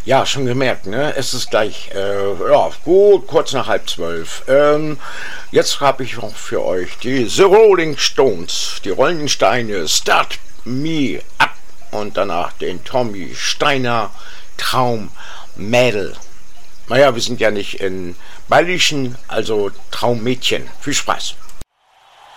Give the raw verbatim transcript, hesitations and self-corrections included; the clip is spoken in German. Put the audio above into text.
Ja, schon gemerkt, ne? Es ist gleich, äh, ja, gut, kurz nach halb zwölf. Ähm, jetzt habe ich noch für euch die The Rolling Stones, die Rollenden Steine, Start Me Up und danach den Tommy Steiner Traummädel. Naja, wir sind ja nicht in Bayerischen, also Traummädchen. Viel Spaß.